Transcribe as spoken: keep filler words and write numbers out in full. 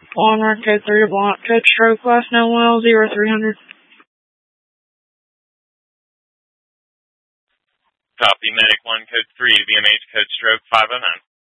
Walmart code three to block. Code stroke last known well zero three hundred. Copy medic one code three, V M H code stroke five oh nine.